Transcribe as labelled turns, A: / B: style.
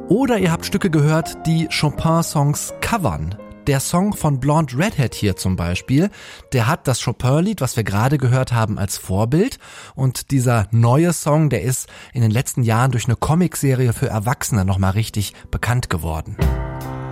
A: Oder ihr habt Stücke gehört, die Chopin-Songs covern. Der Song von Blonde Redhead hier zum Beispiel, der hat das Chopin-Lied, was wir gerade gehört haben, als Vorbild. Und dieser neue Song, der ist in den letzten Jahren durch eine Comicserie für Erwachsene nochmal richtig bekannt geworden.